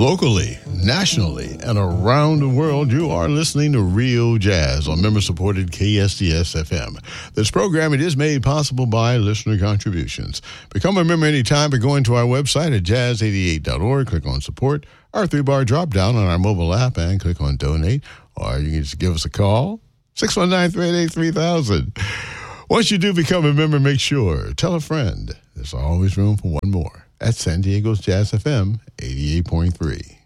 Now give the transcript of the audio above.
Locally, nationally, and around the world, you are listening to Real Jazz on member-supported KSDS-FM. This program, it is made possible by listener contributions. Become a member anytime by going to our website at jazz88.org. Click on support, our 3-bar drop-down on our mobile app, and click on donate. Or you can just give us a call, 619-388-3000. Once you do become a member, make sure, tell a friend. There's always room for one more at San Diego's Jazz FM 88.3.